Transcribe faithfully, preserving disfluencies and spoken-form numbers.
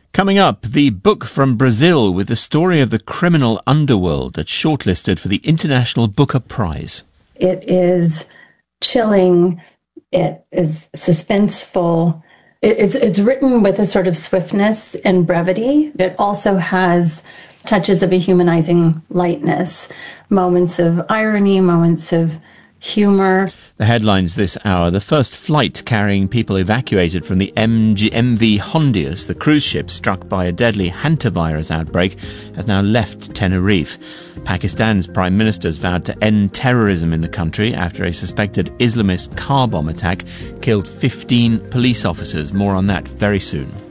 Coming up, the book from Brazil with the story of the criminal underworld that's shortlisted for the International Booker Prize. It is chilling. It is suspenseful. It's it's written with a sort of swiftness and brevity. It also has touches of a humanizing lightness, moments of irony, moments of humor. The headlines this hour: the first flight carrying people evacuated from the M V Hondius, the cruise ship struck by a deadly hantavirus outbreak, has now left Tenerife. Pakistan's prime minister's vowed to end terrorism in the country after a suspected Islamist car bomb attack killed fifteen police officers. More on that very soon.